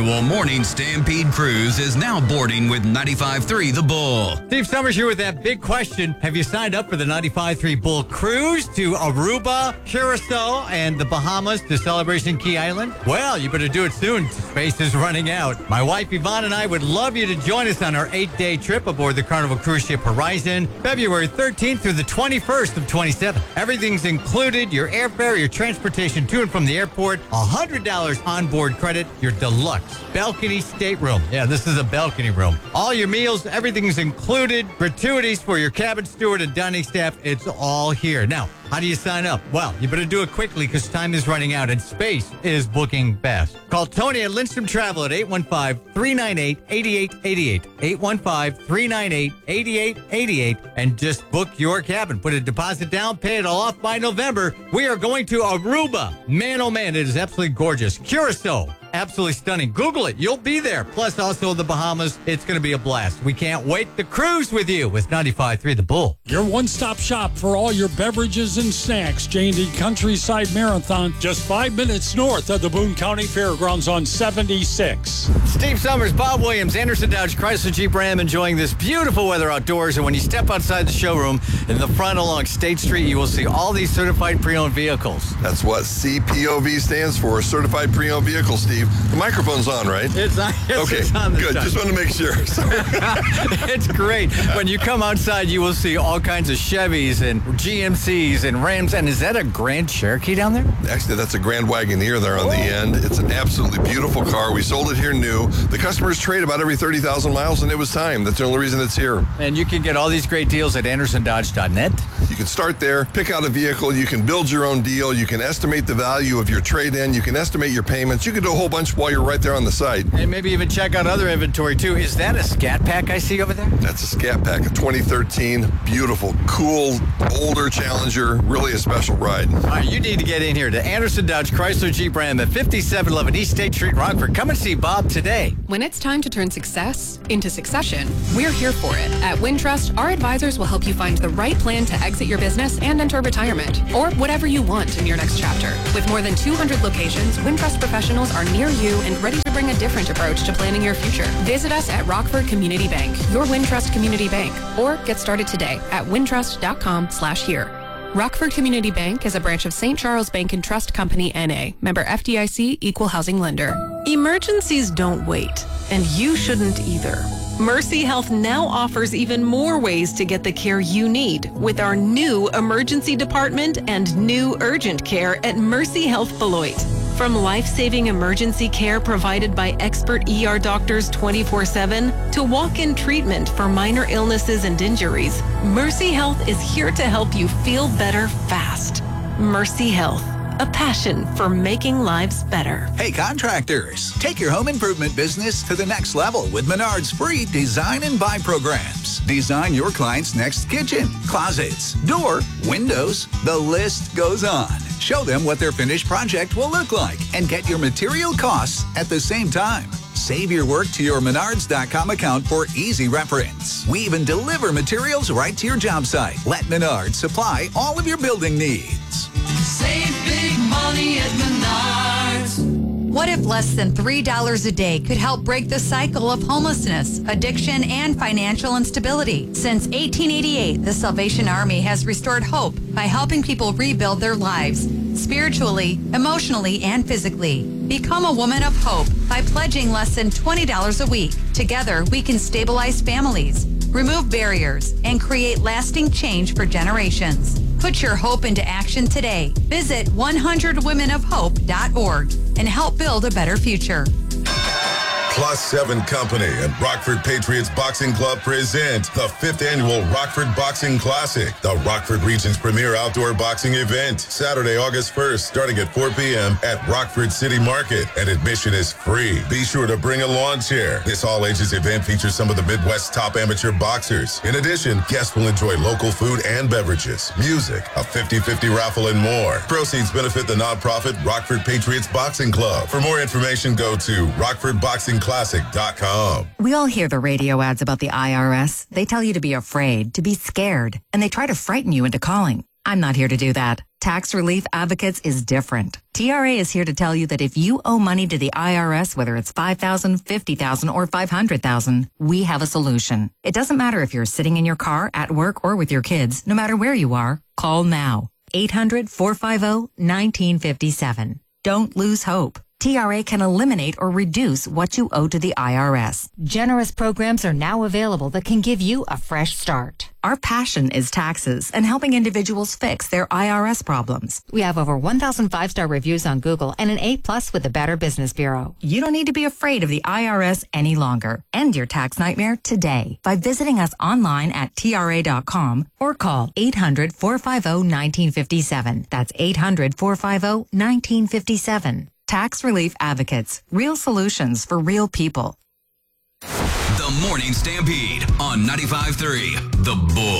annual Morning Stampede Cruise is now boarding with 95.3 The Bull. Steve Summers here with that big question. Have you signed up for the 95.3 Bull Cruise to Aruba, Curacao, and the Bahamas to Celebration Key Island? Well, you better do it soon. Space is running out. My wife Yvonne and I would love you to join us on our 8-day trip aboard the Carnival Cruise Ship Horizon, February 13th through the 21st of 27. Everything's included, your airfare, your transportation to and from the airport, $100 onboard credit, your deluxe balcony stateroom. Yeah, this is a balcony room. All your meals, everything's included. Gratuities for your cabin steward and dining staff. It's all here. Now, how do you sign up? Well, you better do it quickly because time is running out and space is booking fast. Call Tony at Lindstrom Travel at 815-398-8888. 815-398-8888 and just book your cabin. Put a deposit down, pay it all off by November. We are going to Aruba. Man, oh man, it is absolutely gorgeous. Curacao. Absolutely stunning. Google it. You'll be there. Plus also the Bahamas. It's going to be a blast. We can't wait to cruise with you with 95.3 The Bull. Your one-stop shop for all your beverages and snacks. J&D Countryside Marathon, just 5 minutes north of the Boone County Fairgrounds on 76. Steve Summers, Bob Williams, Anderson Dodge, Chrysler Jeep Ram, enjoying this beautiful weather outdoors. And when you step outside the showroom, in the front along State Street, you will see all these certified pre-owned vehicles. That's what CPOV stands for, Certified Pre-Owned Vehicle, Steve. The microphone's on, right? It's on. Okay, it's on this good. time. Just want to make sure. It's great. When you come outside, you will see all kinds of Chevys and GMCs and Rams. And is that a Grand Cherokee down there? Actually, that's a Grand Wagoneer there on the end. It's an absolutely beautiful car. We sold it here new. The customers trade about every 30,000 miles, and it was time. That's the only reason it's here. And you can get all these great deals at AndersonDodge.net. You can start there, pick out a vehicle. You can build your own deal. You can estimate the value of your trade-in. You can estimate your payments. You can do a whole bunch while you're right there on the site. And maybe even check out other inventory, too. Is that a Scat Pack I see over there? That's a Scat Pack, a 2013. Beautiful, cool, older Challenger. Really a special ride. All right, you need to get in here to Anderson Dodge Chrysler Jeep Ram at 5711 East State Street, Rockford. Come and see Bob today. When it's time to turn success into succession, we're here for it. At Wintrust, our advisors will help you find the right plan to exit your business and enter retirement, or whatever you want in your next chapter. With more than 200 locations, Wintrust professionals are near you and ready to bring a different approach to planning your future. Visit us at Rockford Community Bank, your Wintrust community bank, or get started today at wintrust.com/here. Rockford Community Bank is a branch of St. Charles Bank and Trust Company, N.A., member FDIC, equal housing lender. Emergencies don't wait, and you shouldn't either. Mercy Health now offers even more ways to get the care you need with our new emergency department and new urgent care at Mercy Health Beloit. From life-saving emergency care provided by expert ER doctors 24/7 to walk-in treatment for minor illnesses and injuries, Mercy Health is here to help you feel better fast. Mercy Health, a passion for making lives better. Hey contractors, take your home improvement business to the next level with Menard's free Design and Buy programs. Design your client's next kitchen, closets, door, windows, the list goes on. Show them what their finished project will look like and get your material costs at the same time. Save your work to your Menards.com account for easy reference. We even deliver materials right to your job site. Let Menards supply all of your building needs. Save big money at Menards. What if less than $3 a day could help break the cycle of homelessness, addiction, and financial instability? Since 1888, the Salvation Army has restored hope by helping people rebuild their lives, spiritually, emotionally, and physically. Become a woman of hope by pledging less than $20 a week. Together, we can stabilize families, remove barriers, and create lasting change for generations. Put your hope into action today. Visit 100womenofhope.org and help build a better future. Plus 7 Company and Rockford Patriots Boxing Club present the 5th annual Rockford Boxing Classic, the Rockford region's premier outdoor boxing event. Saturday, August 1st, starting at 4 p.m. at Rockford City Market, and admission is free. Be sure to bring a lawn chair. This all-ages event features some of the Midwest's top amateur boxers. In addition, guests will enjoy local food and beverages, music, a 50-50 raffle, and more. Proceeds benefit the nonprofit Rockford Patriots Boxing Club. For more information, go to rockfordboxingclassic.com. We all hear the radio ads about the IRS. They tell you to be afraid, to be scared, and they try to frighten you into calling. I'm not here to do that. Tax Relief Advocates is different. TRA is here to tell you that if you owe money to the IRS, whether it's $5,000, $50,000, or $500,000, we have a solution. It doesn't matter if you're sitting in your car, at work, or with your kids. No matter where you are, call now. 800-450-1957. Don't lose hope. TRA can eliminate or reduce what you owe to the IRS. Generous programs are now available that can give you a fresh start. Our passion is taxes and helping individuals fix their IRS problems. We have over 1,000 5-star reviews on Google and an A+ with the Better Business Bureau. You don't need to be afraid of the IRS any longer. End your tax nightmare today by visiting us online at TRA.com or call 800-450-1957. That's 800-450-1957. Tax Relief Advocates. Real solutions for real people. The Morning Stampede on 95.3 The Bull.